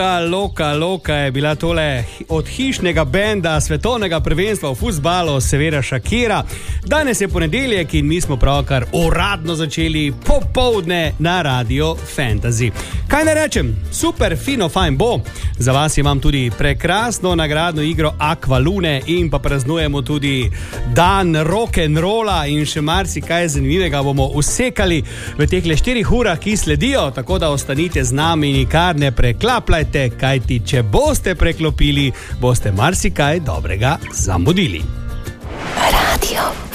Loka je bila tole od hišnega benda svetovnega prvenstva v fuzbalu Severa Shakira. Danes je ponedeljek in mi smo pravkar uradno začeli popoldne na Radio Fantasy. Kaj ne rečem? Super, fino, fajn bo. Za vas imam tudi prekrasno nagradno igro Aqualune in pa praznujemo tudi dan rock'n'rolla in še marsikaj zanimivega bomo usekali v tehle 4 urah, ki sledijo, tako da ostanite z nami in nikar ne preklapljajte, kajti če boste preklopili, boste marsikaj dobrega zamudili. Radio